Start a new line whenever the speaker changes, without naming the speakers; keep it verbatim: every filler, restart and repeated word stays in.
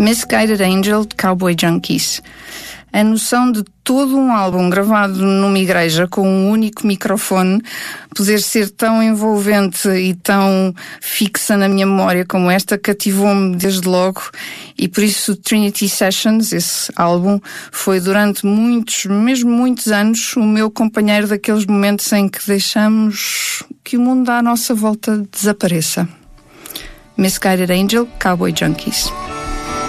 Misguided Angel, de Cowboy Junkies. A noção de todo um álbum gravado numa igreja com um único microfone poder ser tão envolvente e tão fixa na minha memória como esta cativou-me desde logo, e por isso Trinity Sessions, esse álbum, foi durante muitos, mesmo muitos anos, o meu companheiro daqueles momentos em que deixamos que o mundo à nossa volta desapareça. Misguided Angel, Cowboy Junkies.